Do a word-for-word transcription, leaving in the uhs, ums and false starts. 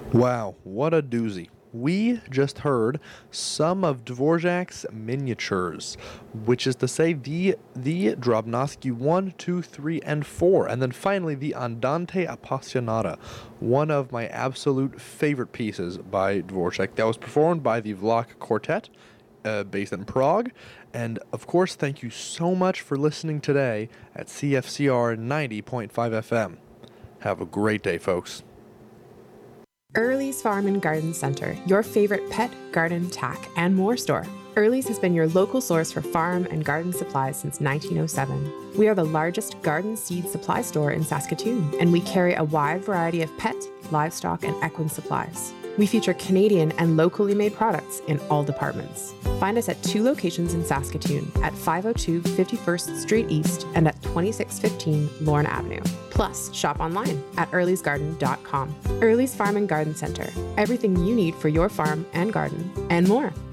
Wow, what a doozy. We just heard some of Dvorak's miniatures, which is to say the the Drobnovsky one, two, three, and four, and then finally the Andante Appassionata, one of my absolute favorite pieces by Dvorak that was performed by the Vlach Quartet, uh, based in Prague. And of course, thank you so much for listening today at C F C R ninety point five F M. Have a great day, folks. Early's Farm and Garden Center, your favorite pet, garden, tack, and more store. Early's has been your local source for farm and garden supplies since nineteen oh seven. We are the largest garden seed supply store in Saskatoon, and we carry a wide variety of pet, livestock, and equine supplies. We feature Canadian and locally made products in all departments. Find us at two locations in Saskatoon, at five oh two fifty-first Street East and at twenty-six fifteen Lorne Avenue. Plus, shop online at earlys garden dot com. Early's Farm and Garden Center. Everything you need for your farm and garden, and more.